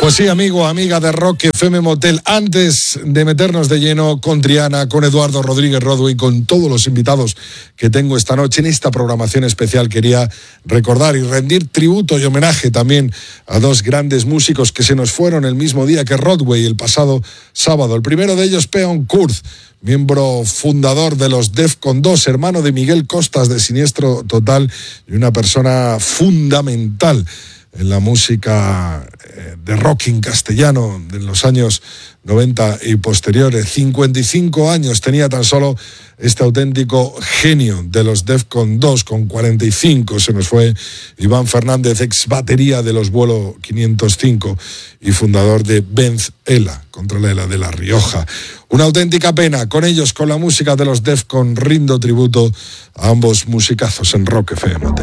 Pues sí, amigo, amiga de Rock FM Motel, antes de meternos de lleno con Triana, con Eduardo Rodríguez Rodway, con todos los invitados que tengo esta noche en esta programación especial, quería recordar y rendir tributo y homenaje también a dos grandes músicos que se nos fueron el mismo día que Rodway, el pasado sábado. El primero de ellos, Peon Kurth, miembro fundador de los Defcon 2, hermano de Miguel Costas de Siniestro Total y una persona fundamental en la música de rock en castellano de los años 90 y posteriores. 55 años tenía tan solo este auténtico genio de los Defcon 2, con 45 se nos fue Iván Fernández, ex batería de los Vuelo 505 y fundador de Benz Ela, contra Ela de La Rioja. Una auténtica pena. Con ellos, con la música de los Defcon, rindo tributo a ambos musicazos en Rock FM.